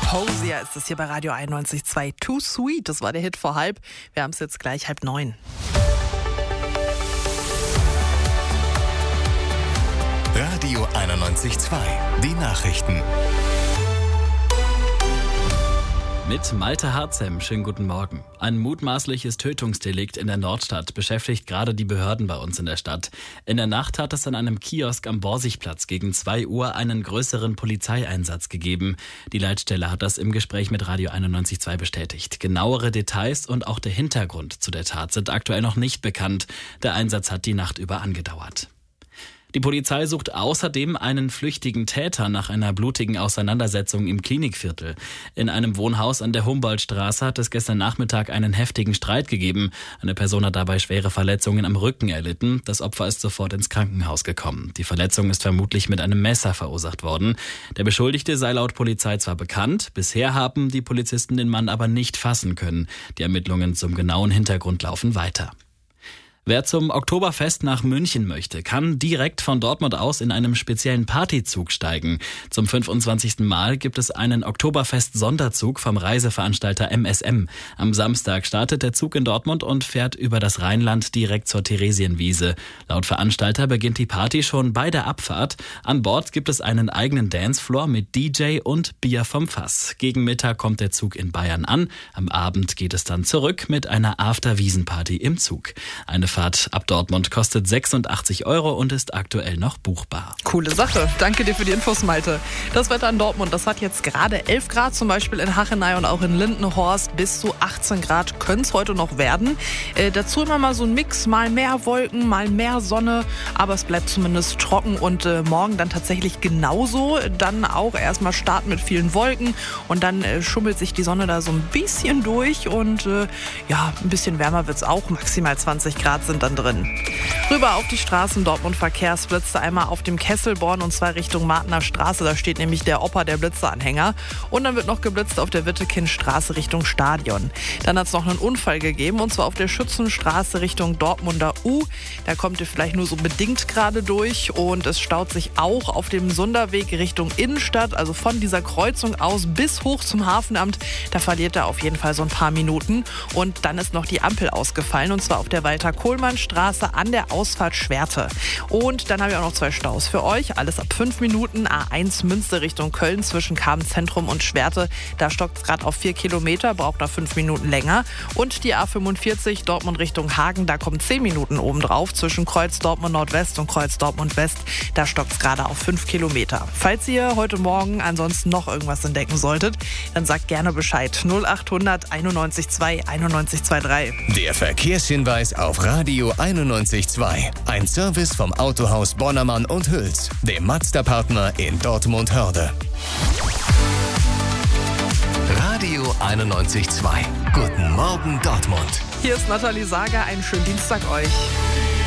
Hosier ist es hier bei Radio 91.2. Too Sweet, das war der Hit vor halb. Wir haben es jetzt gleich 8:30. Radio 91.2, die Nachrichten. Mit Malte Harzem, schönen guten Morgen. Ein mutmaßliches Tötungsdelikt in der Nordstadt beschäftigt gerade die Behörden bei uns in der Stadt. In der Nacht hat es an einem Kiosk am Borsigplatz gegen 2 Uhr einen größeren Polizeieinsatz gegeben. Die Leitstelle hat das im Gespräch mit Radio 91.2 bestätigt. Genauere Details und auch der Hintergrund zu der Tat sind aktuell noch nicht bekannt. Der Einsatz hat die Nacht über angedauert. Die Polizei sucht außerdem einen flüchtigen Täter nach einer blutigen Auseinandersetzung im Klinikviertel. In einem Wohnhaus an der Humboldtstraße hat es gestern Nachmittag einen heftigen Streit gegeben. Eine Person hat dabei schwere Verletzungen am Rücken erlitten. Das Opfer ist sofort ins Krankenhaus gekommen. Die Verletzung ist vermutlich mit einem Messer verursacht worden. Der Beschuldigte sei laut Polizei zwar bekannt, bisher haben die Polizisten den Mann aber nicht fassen können. Die Ermittlungen zum genauen Hintergrund laufen weiter. Wer zum Oktoberfest nach München möchte, kann direkt von Dortmund aus in einem speziellen Partyzug steigen. Zum 25. Mal gibt es einen Oktoberfest-Sonderzug vom Reiseveranstalter MSM. Am Samstag startet der Zug in Dortmund und fährt über das Rheinland direkt zur Theresienwiese. Laut Veranstalter beginnt die Party schon bei der Abfahrt. An Bord gibt es einen eigenen Dancefloor mit DJ und Bier vom Fass. Gegen Mittag kommt der Zug in Bayern an. Am Abend geht es dann zurück mit einer After-Wiesen-Party im Zug. Eine Fahrt ab Dortmund kostet 86 € und ist aktuell noch buchbar. Coole Sache. Danke dir für die Infos, Malte. Das Wetter in Dortmund, das hat jetzt gerade 11 Grad, zum Beispiel in Hachenay und auch in Lindenhorst. Bis zu 18 Grad können es heute noch werden. Dazu immer mal so ein Mix, mal mehr Wolken, mal mehr Sonne. Aber es bleibt zumindest trocken und morgen dann tatsächlich genauso. Dann auch erstmal Start mit vielen Wolken und dann schummelt sich die Sonne da so ein bisschen durch. Und ein bisschen wärmer wird es auch. Maximal 20 Grad sind dann drin. Rüber auf die Straßen Dortmund Verkehrsblitze, einmal auf dem Kesselborn und zwar Richtung Martener Straße. Da steht nämlich der Opa, der Blitzeanhänger. Und dann wird noch geblitzt auf der Wittekindstraße Richtung Stadion. Dann hat es noch einen Unfall gegeben und zwar auf der Schützenstraße Richtung Dortmunder U. Da kommt ihr vielleicht nur so bedingt gerade durch und es staut sich auch auf dem Sunderweg Richtung Innenstadt, also von dieser Kreuzung aus bis hoch zum Hafenamt. Da verliert er auf jeden Fall so ein paar Minuten und dann ist noch die Ampel ausgefallen und zwar auf der Walter-Kohlmann-Straße an der Ausfahrt Schwerte. Und dann habe ich auch noch 2 Staus für euch. Alles ab 5 Minuten. A1 Münster Richtung Köln zwischen Kamen-Zentrum und Schwerte. Da stockt es gerade auf 4 Kilometer, braucht da 5 Minuten länger. Und die A45 Dortmund Richtung Hagen, da kommen 10 Minuten obendrauf zwischen Kreuz Dortmund Nordwest und Kreuz Dortmund West. Da stockt es gerade auf 5 Kilometer. Falls ihr heute Morgen ansonsten noch irgendwas entdecken solltet, dann sagt gerne Bescheid. 0800 91 2 91 23. Der Verkehrshinweis auf Radio 91.2. Ein Service vom Autohaus Bonnermann und Hüls, dem Mazda-Partner in Dortmund-Hörde. Radio 91.2. Guten Morgen Dortmund. Hier ist Nathalie Sager. Einen schönen Dienstag euch.